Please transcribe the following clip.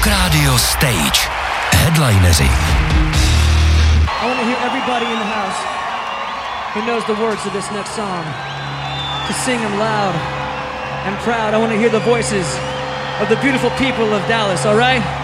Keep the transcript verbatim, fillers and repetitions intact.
Rock Radio Stage. Headlineři. I want to hear everybody in the house who knows the words of this next song to sing them loud and proud. I want to hear the voices of the beautiful people of Dallas, all right?